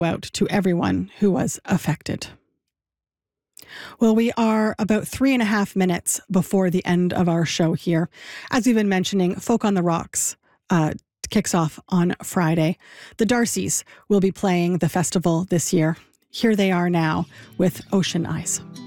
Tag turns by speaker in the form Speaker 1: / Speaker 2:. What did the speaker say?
Speaker 1: out to everyone who was affected. Well, we are about 3.5 minutes before the end of our show here. As we've been mentioning, Folk on the Rocks kicks off on Friday. The Darcys will be playing the festival this year. Here they are now with Ocean Eyes.